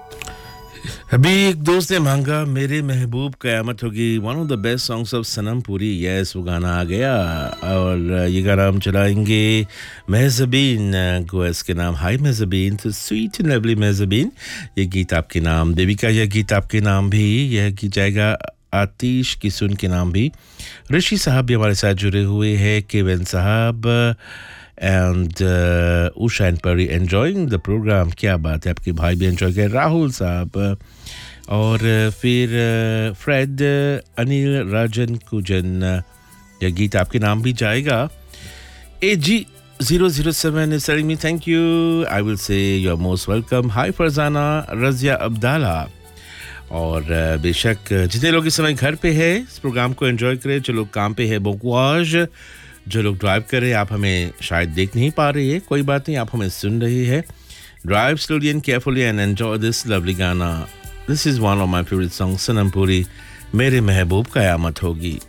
अभी एक दोस्त ने मांगा मेरे महबूब कयामत होगी one of the best songs of Sanam Puri yes वो गाना आ गया और ये गाना हम चलाएंगे महज़बीन को इसके नाम हाय महज़बीन तो स्वीट एंड लवली महज़बीन ये गीत आपके नाम देविका यह गीत आपके नाम भी यह गीत जाएगा आतिश किसुन के नाम भी ऋषि साहब भी हमारे साथ जुड़े हुए हैं केवन साहब एंड उषा एंड परी एंजॉयिंग द प्रोग्राम क्या बात है आपके भाई भी एंजॉय कर राहुल साहब और फिर फ्रेड अनिल राजन कुजन यह गीत आपके नाम भी जाएगा AG 007 is telling me thank you I will say you are most welcome hi Farzana Razia अब्दाला और बेशक जितने लोग इस समय घर पे है इस प्रोग्राम को एंजॉय करें जो लोग काम पे है बोकुआज जो लोग ड्राइव कर रहे हैं आप हमें शायद देख नहीं पा रहे हैं कोई बात नहीं आप हमें सुन रहे हैं drive slowly and carefully and enjoy this lovely गाना this is one of my favourite song Sanam Puri मेरे महबूब कयामत होगी